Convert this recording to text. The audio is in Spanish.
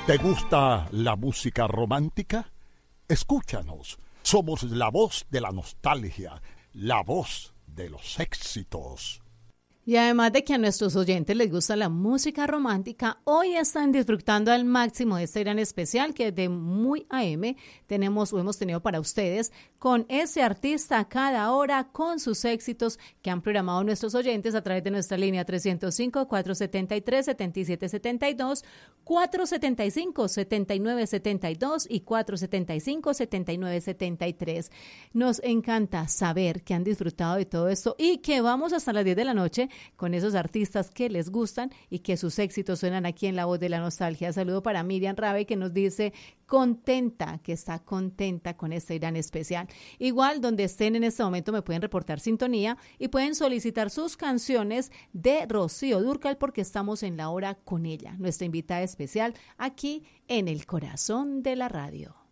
¿Te gusta la música romántica? Escúchanos. Somos la voz de la nostalgia, la voz de los éxitos. Y además de que a nuestros oyentes les gusta la música romántica, hoy están disfrutando al máximo de este gran especial que desde Muy AM hemos tenido para ustedes con ese artista cada hora con sus éxitos que han programado nuestros oyentes a través de nuestra línea 305-473-7772, 475-7972 y 475-7973. Nos encanta saber que han disfrutado de todo esto y que vamos hasta las 10 de la noche con esos artistas que les gustan y que sus éxitos suenan aquí en La Voz de la Nostalgia. Saludo para Miriam Rabe, que nos dice que está contenta con este gran especial. Igual, donde estén en este momento me pueden reportar sintonía y pueden solicitar sus canciones de Rocío Dúrcal porque estamos en la hora con ella, nuestra invitada especial aquí en el corazón de la radio.